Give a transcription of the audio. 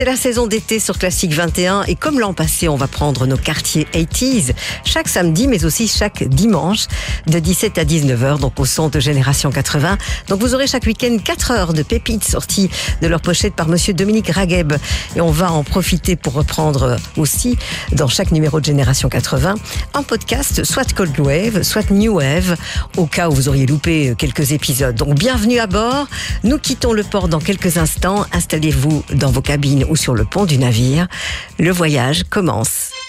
C'est la saison d'été sur Classique 21 et comme l'an passé, on va prendre nos quartiers 80s chaque samedi mais aussi chaque dimanche de 17 à 19h, donc au son de Génération 80. Donc vous aurez chaque week-end 4 heures de pépites sorties de leur pochette par monsieur Dominique Ragheb. Et on va en profiter pour reprendre aussi dans chaque numéro de Génération 80 un podcast, soit Cold Wave, soit New Wave, au cas où vous auriez loupé quelques épisodes. Donc bienvenue à bord. Nous quittons le port dans quelques instants. Installez-vous dans vos cabines ou sur le pont du navire. Le voyage commence.